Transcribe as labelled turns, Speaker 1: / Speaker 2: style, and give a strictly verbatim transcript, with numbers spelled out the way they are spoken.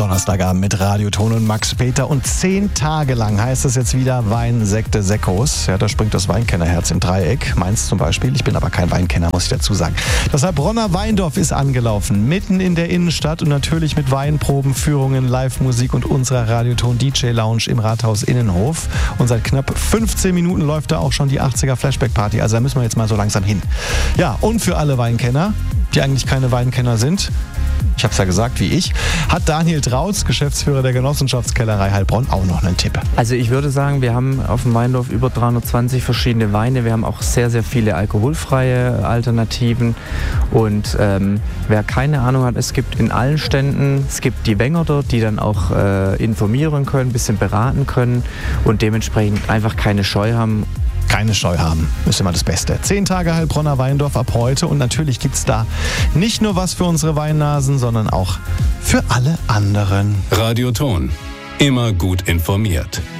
Speaker 1: Donnerstagabend mit Radioton und Max Peter. Und zehn Tage lang heißt es jetzt wieder Wein, Sekte, Sekkos. Ja, da springt das Weinkennerherz im Dreieck. Meins zum Beispiel. Ich bin aber kein Weinkenner, muss ich dazu sagen. Das Heilbronner Weindorf ist angelaufen. Mitten in der Innenstadt und natürlich mit Weinproben, Führungen, Live-Musik und unserer Radioton-D J-Lounge im Rathaus Innenhof. Und seit knapp fünfzehn Minuten läuft da auch schon die achtziger Flashback-Party. Also da müssen wir jetzt mal so langsam hin. Ja, und für alle Weinkenner, die eigentlich keine Weinkenner sind, ich habe es ja gesagt, wie ich, hat Daniel Trautz, Geschäftsführer der Genossenschaftskellerei Heilbronn, auch noch einen Tipp.
Speaker 2: Also ich würde sagen, wir haben auf dem Weindorf über dreihundertzwanzig verschiedene Weine. Wir haben auch sehr, sehr viele alkoholfreie Alternativen. Und ähm, wer keine Ahnung hat, es gibt in allen Ständen, es gibt die Wenger dort, die dann auch äh, informieren können, ein bisschen beraten können und dementsprechend einfach keine Scheu haben.
Speaker 1: Keine Scheu haben, ist immer das Beste. Zehn Tage Heilbronner Weindorf ab heute und natürlich gibt's da nicht nur was für unsere Weinnasen, sondern auch für alle anderen.
Speaker 3: Radioton, immer gut informiert.